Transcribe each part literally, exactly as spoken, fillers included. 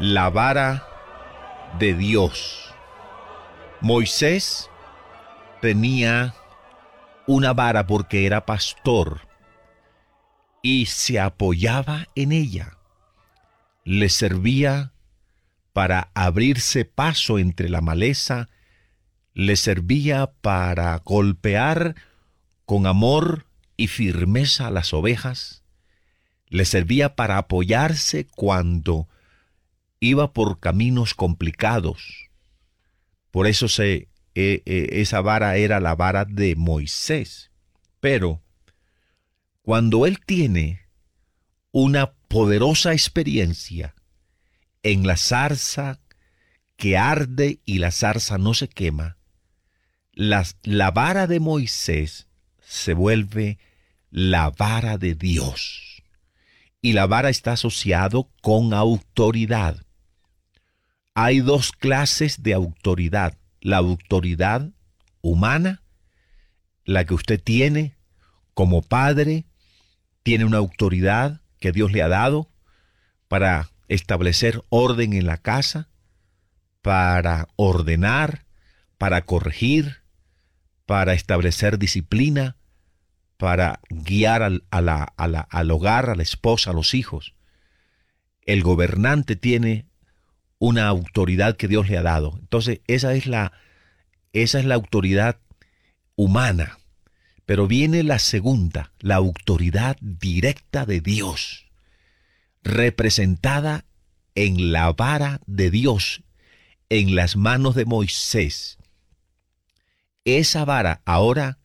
La vara de Dios. Moisés tenía una vara porque era pastor y se apoyaba en ella. Le servía para abrirse paso entre la maleza, le servía para golpear con amor y firmeza a las ovejas, le servía para apoyarse cuando iba por caminos complicados. Por eso se, eh, eh, esa vara era la vara de Moisés. Pero cuando él tiene una poderosa experiencia en la zarza que arde y la zarza no se quema, las, la vara de Moisés se vuelve la vara de Dios. Y la vara está asociado con autoridad. Hay dos clases de autoridad. La autoridad humana, la que usted tiene como padre, tiene una autoridad que Dios le ha dado para establecer orden en la casa, para ordenar, para corregir, para establecer disciplina, para guiar al, a la, a la, al hogar, a la esposa, a los hijos. El gobernante tiene una autoridad que Dios le ha dado. Entonces, esa es la, esa es la autoridad humana. Pero viene la segunda, la autoridad directa de Dios, representada en la vara de Dios, en las manos de Moisés. Esa vara ahora,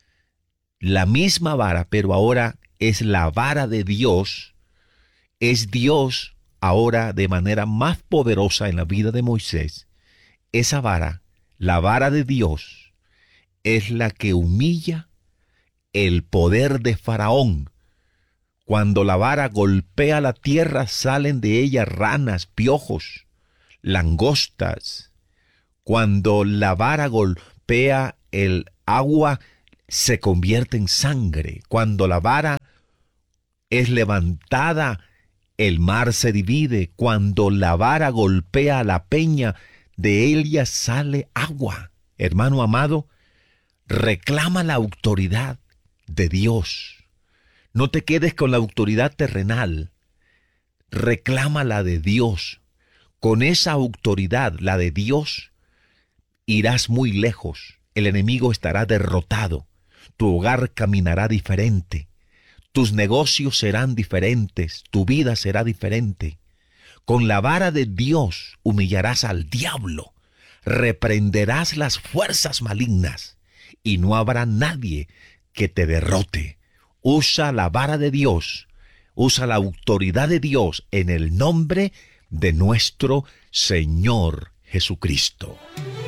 la misma vara, pero ahora es la vara de Dios, es Dios ahora de manera más poderosa en la vida de Moisés. Esa vara, la vara de Dios, es la que humilla el poder de Faraón. Cuando la vara golpea la tierra, salen de ella ranas, piojos, langostas. Cuando la vara golpea el agua, se convierte en sangre. Cuando la vara es levantada, el mar se divide. Cuando la vara golpea la peña, de ella sale agua. Hermano amado, reclama la autoridad de Dios. No te quedes con la autoridad terrenal. Reclama la de Dios. Con esa autoridad, la de Dios, irás muy lejos. El enemigo estará derrotado. Tu hogar caminará diferente. Tus negocios serán diferentes. Tu vida será diferente. Con la vara de Dios humillarás al diablo. Reprenderás las fuerzas malignas. Y no habrá nadie que te derrote. Usa la vara de Dios. Usa la autoridad de Dios en el nombre de nuestro Señor Jesucristo.